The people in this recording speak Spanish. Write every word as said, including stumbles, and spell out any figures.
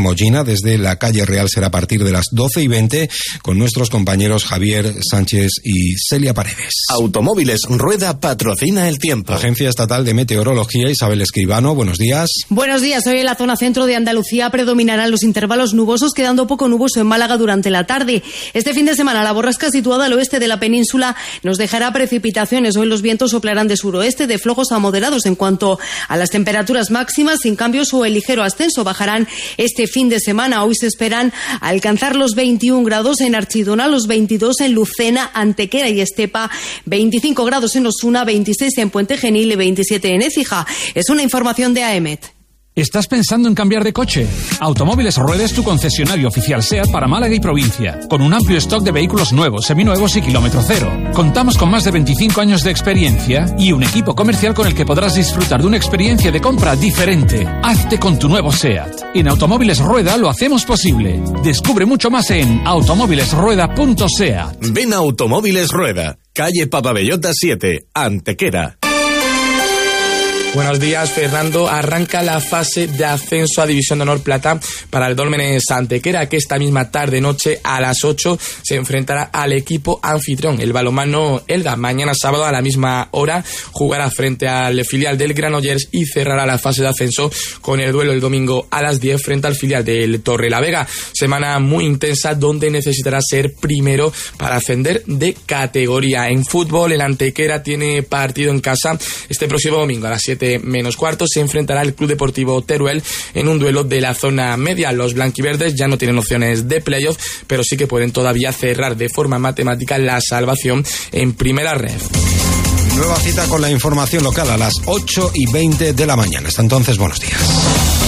Mollina. Desde la calle Real será a partir de las doce y veinte con nuestros compañeros Javier Sánchez y Celia Paredes. Automóviles Rueda patrocina el tiempo. Agencia Estatal de Meteorología, Isabel Escribano, buenos días. Buenos días. Hoy en la zona centro de Andalucía predominarán los intervalos nubosos, quedando poco nuboso en Málaga durante la tarde. Este fin de semana la borrasca situada al oeste de la península nos dejará precipitaciones. Hoy los vientos soplarán de suroeste de flojos a moderados. En cuanto a las temperaturas máximas, sin cambios o el ligero ascenso, bajarán este fin de semana. Hoy se esperan alcanzar los veintiún grados en Archidona, los veintidós en Lucena, Antequera y Estepa, veinticinco grados en Osuna, veintiséis en Puente Genil y veintisiete en Écija. Es una información de A E M E T. ¿Estás pensando en cambiar de coche? Automóviles Rueda es tu concesionario oficial SEAT para Málaga y provincia, con un amplio stock de vehículos nuevos, seminuevos y kilómetro cero. Contamos con más de veinticinco años de experiencia y un equipo comercial con el que podrás disfrutar de una experiencia de compra diferente. Hazte con tu nuevo SEAT. En Automóviles Rueda lo hacemos posible. Descubre mucho más en automóviles rueda punto seat. Ven a Automóviles Rueda, calle Papabellota siete, Antequera. Buenos días, Fernando. Arranca la fase de ascenso a División de Honor Plata para el Dólmenes Antequera, que esta misma tarde-noche a las ocho se enfrentará al equipo anfitrión, el balonmano Elda. Mañana sábado a la misma hora jugará frente al filial del Granollers y cerrará la fase de ascenso con el duelo el domingo a las diez frente al filial del Torrelavega. Semana muy intensa donde necesitará ser primero para ascender de categoría. En fútbol, el Antequera tiene partido en casa este próximo domingo a las siete menos cuarto. Se enfrentará el Club Deportivo Teruel en un duelo de la zona media. Los blanquiverdes ya no tienen opciones de playoff, pero sí que pueden todavía cerrar de forma matemática la salvación en primera red. Nueva cita con la información local a las ocho y veinte de la mañana. Hasta entonces, buenos días.